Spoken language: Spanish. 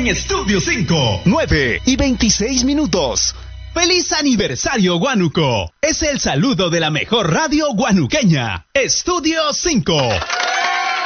Estudio 5. 9:26. ¡Feliz aniversario, Huánuco! Es el saludo de la mejor radio guanuqueña. Estudio 5.